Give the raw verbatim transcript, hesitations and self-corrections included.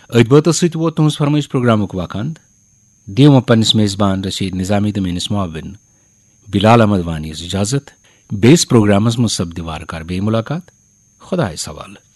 अथ बातो सत वोत तुहस फरमाइश प्रोग्रामुक वकंद दियो पन्निस मेजबान रशीद निजामी तो मेनिस मुआविन बिलाल अहमद वानी इजाजत बेस प्रोग्रामस मुसब दीवार कर बे मुलाकात खुदा सवाल।